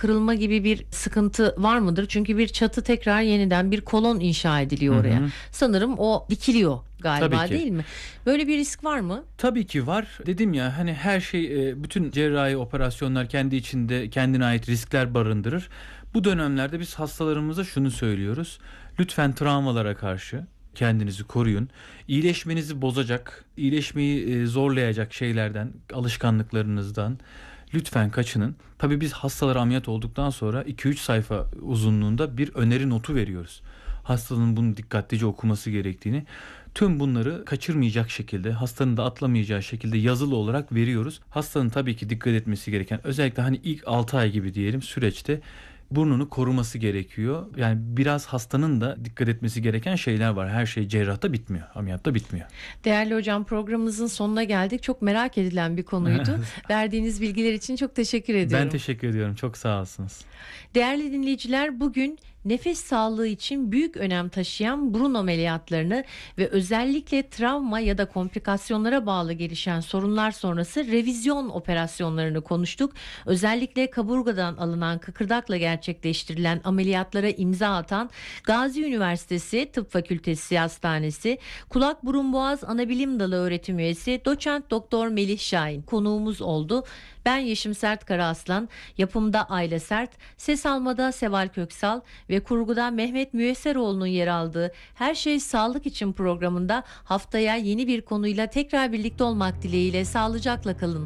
kırılma gibi bir sıkıntı var mıdır? Çünkü bir çatı tekrar yeniden bir kolon inşa ediliyor oraya. Hı hı. Sanırım o dikiliyor galiba, Tabii ki. değil mi? Böyle bir risk var mı? Tabii ki var. Dedim ya, hani her şey, bütün cerrahi operasyonlar kendi içinde kendine ait riskler barındırır. Bu dönemlerde biz hastalarımıza şunu söylüyoruz: lütfen travmalara karşı kendinizi koruyun. İyileşmenizi bozacak, iyileşmeyi zorlayacak şeylerden, alışkanlıklarınızdan lütfen kaçının. Tabii biz hastalara ameliyat olduktan sonra 2-3 sayfa uzunluğunda bir öneri notu veriyoruz. Hastanın bunu dikkatlice okuması gerektiğini. Tüm bunları kaçırmayacak şekilde, hastanın da atlamayacağı şekilde yazılı olarak veriyoruz. Hastanın tabii ki dikkat etmesi gereken, özellikle hani ilk 6 ay gibi diyelim süreçte, burnunu koruması gerekiyor. Yani biraz hastanın da dikkat etmesi gereken şeyler var. Her şey cerrahta bitmiyor, ameliyatta bitmiyor. Değerli hocam, programımızın sonuna geldik. Çok merak edilen bir konuydu. Verdiğiniz bilgiler için çok teşekkür ediyorum. Ben teşekkür ediyorum. Çok sağ olsunuz. Değerli dinleyiciler, bugün nefes sağlığı için büyük önem taşıyan burun ameliyatlarını ve özellikle travma ya da komplikasyonlara bağlı gelişen sorunlar sonrası revizyon operasyonlarını konuştuk. Özellikle kaburgadan alınan kıkırdakla gerçekleştirilen ameliyatlara imza atan Gazi Üniversitesi Tıp Fakültesi Hastanesi Kulak Burun Boğaz Anabilim Dalı öğretim üyesi Doçent Doktor Melih Şahin konuğumuz oldu. Ben Yeşim Sert Karaaslan, yapımda Ayla Sert, ses almada Seval Köksal ve kurguda Mehmet Müyesseroğlu'nun yer aldığı Her Şey Sağlık İçin programında haftaya yeni bir konuyla tekrar birlikte olmak dileğiyle sağlıcakla kalın.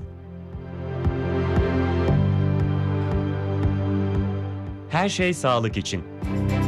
Her şey sağlık için.